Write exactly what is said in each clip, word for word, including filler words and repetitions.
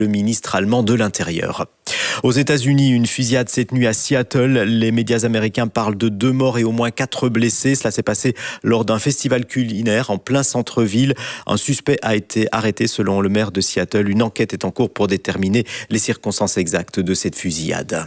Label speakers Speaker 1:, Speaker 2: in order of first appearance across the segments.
Speaker 1: le ministre allemand de l'Intérieur. Aux États-Unis, une fusillade cette nuit à Seattle. Les médias américains parlent de deux morts et au moins quatre blessés. Cela s'est passé lors d'un festival culinaire en plein centre-ville. Un suspect a été arrêté selon le maire de Seattle. Une enquête est en cours pour déterminer les circonstances exactes de cette fusillade.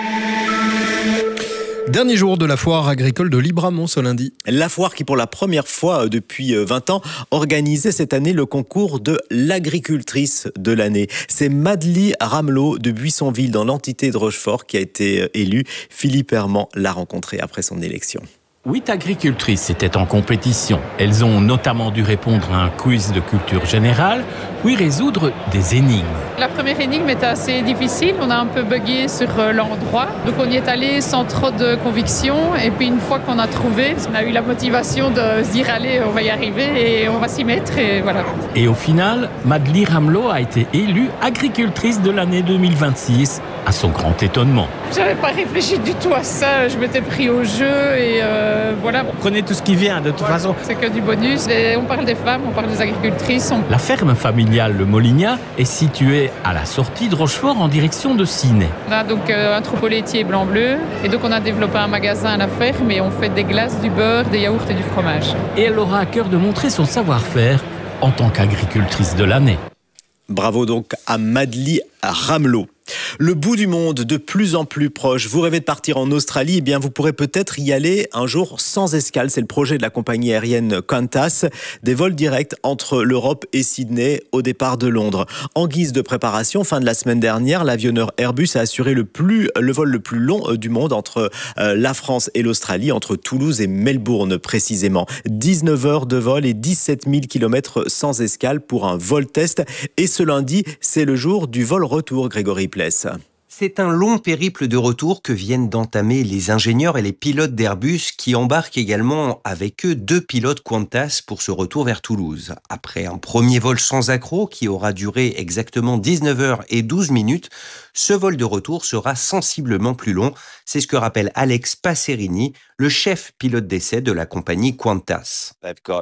Speaker 2: Dernier jour de la foire agricole de Libramont ce lundi.
Speaker 1: La foire qui, pour la première fois depuis vingt ans, organisait cette année le concours de l'agricultrice de l'année. C'est Madly Ramelot de Buissonville, dans l'entité de Rochefort, qui a été élue. Philippe Herman l'a rencontrée après son élection.
Speaker 3: Huit agricultrices étaient en compétition. Elles ont notamment dû répondre à un quiz de culture générale, puis résoudre des énigmes.
Speaker 4: La première énigme était assez difficile. On a un peu bugué sur l'endroit. Donc on y est allé sans trop de conviction. Et puis une fois qu'on a trouvé, on a eu la motivation de se dire allez, on va y arriver et on va s'y mettre. Et voilà.
Speaker 3: Et au final, Madly Ramelot a été élue agricultrice de l'année deux mille vingt-six, à son grand étonnement.
Speaker 4: J'avais pas réfléchi du tout à ça. Je m'étais pris au jeu et euh, voilà.
Speaker 3: On connaît tout ce qui vient de toute ouais, façon.
Speaker 4: C'est que du bonus. Et on parle des femmes, on parle des agricultrices. On...
Speaker 3: La ferme familiale Le Molignat est située à la sortie de Rochefort en direction de Ciney.
Speaker 4: On a donc euh, un troupeau laitier blanc-bleu et donc on a développé un magasin à la ferme et on fait des glaces, du beurre, des yaourts et du fromage.
Speaker 3: Et elle aura à cœur de montrer son savoir-faire en tant qu'agricultrice de l'année.
Speaker 1: Bravo donc à Madly Ramelot. Le bout du monde de plus en plus proche. Vous rêvez de partir en Australie, eh bien vous pourrez peut-être y aller un jour sans escale. C'est le projet de la compagnie aérienne Qantas. Des vols directs entre l'Europe et Sydney au départ de Londres. En guise de préparation, fin de la semaine dernière, l'avionneur Airbus a assuré le, plus, le vol le plus long du monde entre euh, la France et l'Australie, entre Toulouse et Melbourne précisément. dix-neuf heures de vol et dix-sept mille kilomètres sans escale pour un vol test. Et ce lundi, c'est le jour du vol retour, Grégory Pless.
Speaker 5: C'est un long périple de retour que viennent d'entamer les ingénieurs et les pilotes d'Airbus qui embarquent également avec eux deux pilotes Qantas pour ce retour vers Toulouse. Après un premier vol sans accroc qui aura duré exactement dix-neuf heures et douze minutes, ce vol de retour sera sensiblement plus long. C'est ce que rappelle Alex Passerini, le chef pilote d'essai de la compagnie Qantas.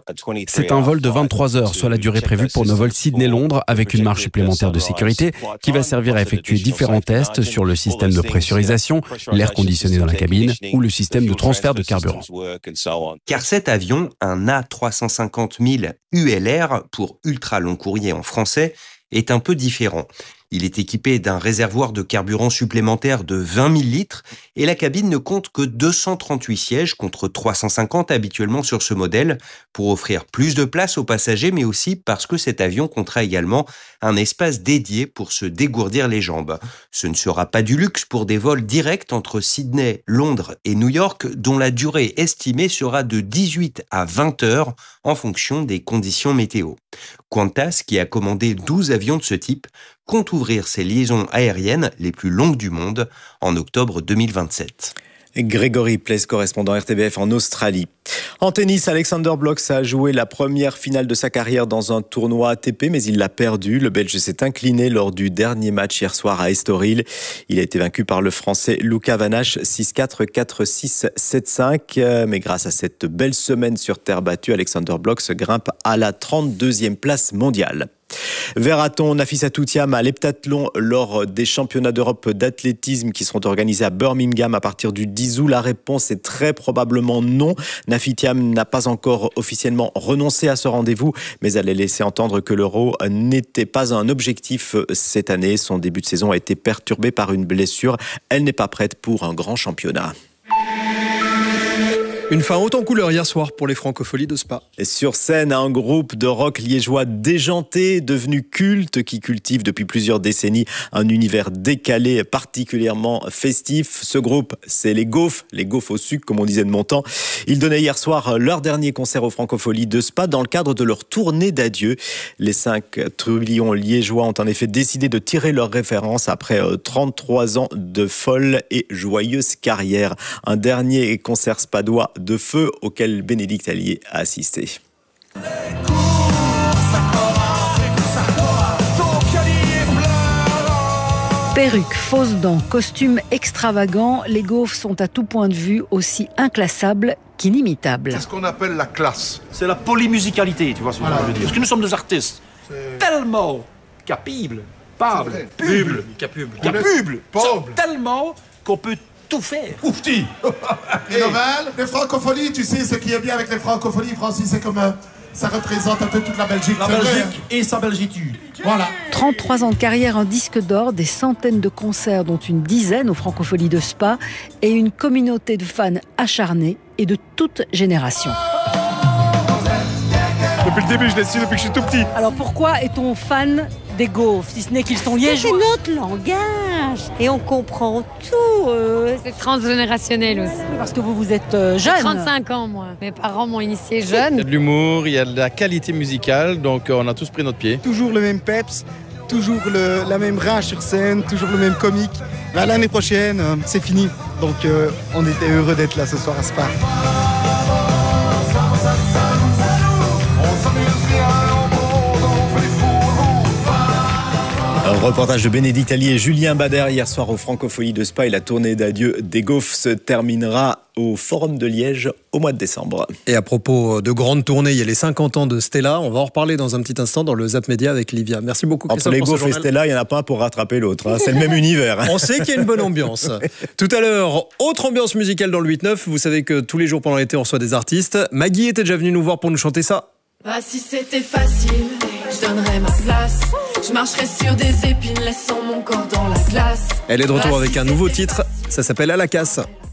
Speaker 6: C'est un vol de vingt-trois heures, soit la durée prévue pour nos vols Sydney-Londres, avec une marge supplémentaire de sécurité qui va servir à effectuer différents tests sur le système de pressurisation, l'air conditionné dans la cabine ou le système de transfert de carburant.
Speaker 5: Car cet avion, un A trois cent cinquante mille U L R pour ultra long courrier en français, est un peu différent. Il est équipé d'un réservoir de carburant supplémentaire de vingt mille litres et la cabine ne compte que deux cent trente-huit sièges contre trois cent cinquante habituellement sur ce modèle pour offrir plus de place aux passagers, mais aussi parce que cet avion comptera également un espace dédié pour se dégourdir les jambes. Ce ne sera pas du luxe pour des vols directs entre Sydney, Londres et New York dont la durée estimée sera de dix-huit à vingt heures en fonction des conditions météo. Qantas, qui a commandé douze avions de ce type, compte ouvrir ses liaisons aériennes les plus longues du monde en octobre deux mille vingt-sept.
Speaker 1: Grégory Pless, correspondant R T B F en Australie. En tennis, Alexander Blok a joué la première finale de sa carrière dans un tournoi A T P, mais il l'a perdu. Le Belge s'est incliné lors du dernier match hier soir à Estoril. Il a été vaincu par le Français Luca Van Assche six quatre, quatre six, sept cinq. Mais grâce à cette belle semaine sur terre battue, Alexander Blok se grimpe à la trente-deuxième place mondiale. Verra-t-on Nafisa Toutiam à l'heptathlon lors des championnats d'Europe d'athlétisme qui seront organisés à Birmingham à partir du dix août? La réponse est très probablement non. Nafitiam n'a pas encore officiellement renoncé à ce rendez-vous, mais elle a laissé entendre que l'Euro n'était pas un objectif cette année. Son début de saison a été perturbé par une blessure. Elle n'est pas prête pour un grand championnat.
Speaker 2: Une fin haute en couleur hier soir pour les Francopholies de Spa.
Speaker 1: Et sur scène, un groupe de rock liégeois déjanté, devenu culte, qui cultive depuis plusieurs décennies un univers décalé, particulièrement festif. Ce groupe, c'est les Gaufres, les Gaufres au sucre, comme on disait de mon temps. Ils donnaient hier soir leur dernier concert aux Francopholies de Spa dans le cadre de leur tournée d'adieu. Les cinq trublions liégeois ont en effet décidé de tirer leur référence après trente-trois ans de folle et joyeuse carrière. Un dernier concert spadois de feu auquel Bénédicte Allier a assisté.
Speaker 7: Perruques, fausses dents, costumes extravagants, les Gaufres sont à tout point de vue aussi inclassables qu'inimitables.
Speaker 8: C'est ce qu'on appelle la classe.
Speaker 9: C'est la polymusicalité, tu vois ce que voilà. je veux dire. Parce que nous sommes des artistes tellement capables
Speaker 8: Capable, puble, capable, capable, sont tellement qu'on peut tout faire.
Speaker 9: Oufti. Novel, les francophonies, tu sais ce qui est bien avec les francophonies, Francis, c'est comme euh, ça représente un peu toute la Belgique.
Speaker 8: La Belgique et sa belgitude.
Speaker 9: Voilà.
Speaker 7: trente-trois ans de carrière, un disque d'or, des centaines de concerts, dont une dizaine aux Francopholies de Spa, et une communauté de fans acharnés et de toute génération.
Speaker 10: Depuis le début, je les suis depuis que je suis tout petit.
Speaker 7: Alors pourquoi est-on fan des Gaufres, si ce n'est qu'ils sont liégeois?
Speaker 11: C'est notre langage et on comprend tout. Euh...
Speaker 12: C'est transgénérationnel aussi.
Speaker 7: Parce que vous, vous êtes euh, jeune.
Speaker 12: J'ai trente-cinq ans, moi. Mes parents m'ont initié jeune.
Speaker 10: Il y a de l'humour, il y a de la qualité musicale, donc on a tous pris notre pied.
Speaker 13: Toujours le même peps, toujours le, la même rage sur scène, toujours le même comique. Bah, l'année prochaine, euh, c'est fini. Donc euh, on était heureux d'être là ce soir à Spa.
Speaker 1: Un reportage de Bénédicte Ali et Julien Bader hier soir aux Francopholies de Spa, et la tournée d'adieu des Gaufres se terminera au Forum de Liège au mois de décembre.
Speaker 2: Et à propos de grandes tournées, il y a les cinquante ans de Stella. On va en reparler dans un petit instant dans le Zap Média avec Livia. Merci beaucoup, Christophe.
Speaker 1: Entre les Gaufres et Stella, il n'y en a pas un pour rattraper l'autre. Hein. C'est le même univers.
Speaker 2: On sait qu'il y a une bonne ambiance. Tout à l'heure, autre ambiance musicale dans le huit neuf. Vous savez que tous les jours pendant l'été, on reçoit des artistes. Maggie était déjà venue nous voir pour nous chanter ça.
Speaker 14: Ah, si c'était facile, je donnerais ma place. Je marcherais sur des épines, laissant mon corps dans la glace.
Speaker 2: Elle est de retour avec un nouveau titre. Ça s'appelle À la casse.